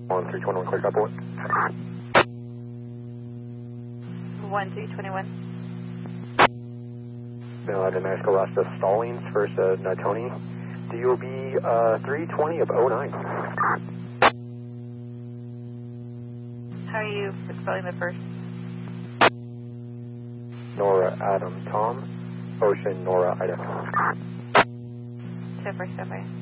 On 321, clear up point. 1321. Now, the Mexico Rasta Stallings, first Natoni. DOB 320 of 09. How are you spelling the first? Nora Adam Tom, Ocean Nora Ida. So first, okay.